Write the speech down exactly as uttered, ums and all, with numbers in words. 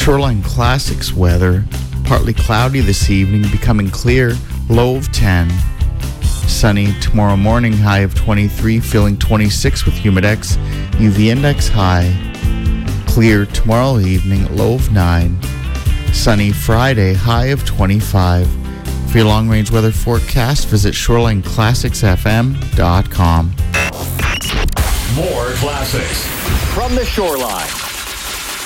Shoreline Classics weather, partly cloudy this evening, becoming clear, low of ten. Sunny tomorrow morning, high of twenty-three, feeling twenty-six with Humidex, U V index high. Clear tomorrow evening, low of nine. Sunny Friday, high of twenty-five. For your long-range weather forecast, visit shoreline classics f m dot com. More classics From the Shoreline.